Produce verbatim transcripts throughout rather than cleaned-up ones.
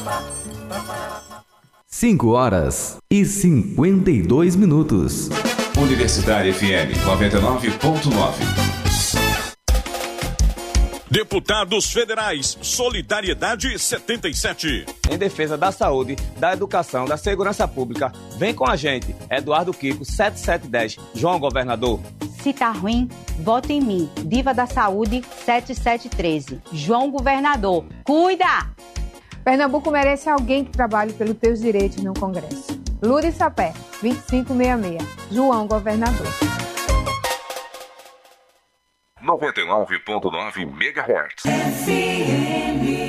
cinco horas e cinquenta e dois minutos. Universitária F M noventa e nove ponto nove. Deputados Federais, Solidariedade setenta e sete. Em defesa da saúde, da educação, da segurança pública, vem com a gente. Eduardo Kiko, setenta e sete dez. João Governador. Se tá ruim, vote em mim. Diva da Saúde, setenta e sete treze. João Governador. Cuida! Pernambuco merece alguém que trabalhe pelos teus direitos no Congresso. Lourdes Sapé, vinte e cinco sessenta e seis. João Governador. noventa e nove ponto nove megahertz. F M.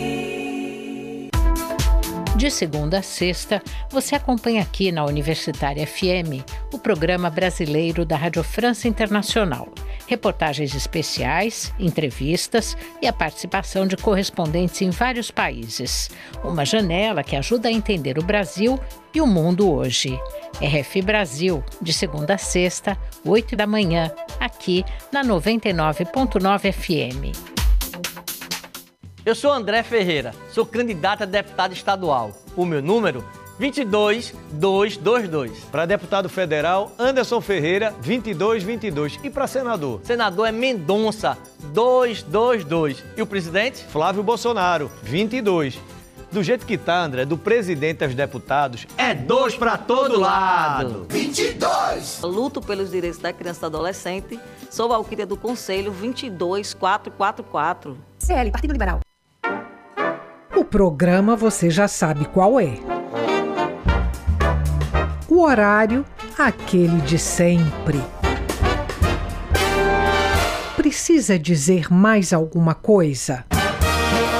De segunda a sexta, você acompanha aqui na Universitária F M o programa brasileiro da Rádio França Internacional. Reportagens especiais, entrevistas e a participação de correspondentes em vários países. Uma janela que ajuda a entender o Brasil e o mundo hoje. R F Brasil, de segunda a sexta, oito da manhã, aqui na noventa e nove ponto nove F M. Eu sou André Ferreira, sou candidato a deputado estadual. O meu número, vinte e dois mil duzentos e vinte e dois. Para deputado federal, Anderson Ferreira, vinte e dois mil e vinte e dois. E para senador? Senador é Mendonça, duzentos e vinte e dois. E o presidente? Flávio Bolsonaro, vinte e dois. Do jeito que tá, André, do presidente aos deputados, é dois para todo lado. vinte e dois. Luto pelos direitos da criança e do adolescente. Sou Valquíria do Conselho vinte e dois mil quatrocentos e quarenta e quatro. C L, Partido Liberal. O programa você já sabe qual é. O horário, aquele de sempre. Precisa dizer mais alguma coisa?